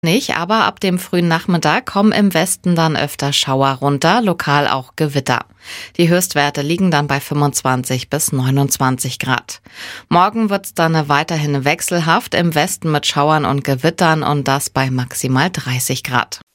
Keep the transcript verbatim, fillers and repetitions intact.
Nicht, aber ab dem frühen Nachmittag kommen im Westen dann öfter Schauer runter, lokal auch Gewitter. Die Höchstwerte liegen dann bei fünfundzwanzig bis neunundzwanzig Grad. Morgen wird's dann weiterhin wechselhaft, im Westen mit Schauern und Gewittern und das bei maximal dreißig Grad.